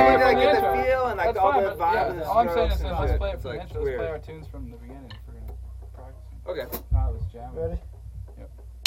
play it I from the get intro. the feel and like That's all fine, the but vibe of the all I'm saying is strokes and let's shit. play it It's from the like intro. Let's play weird. our tunes from the beginning if we're gonna practice. Okay. Nah, let's jam. Ready?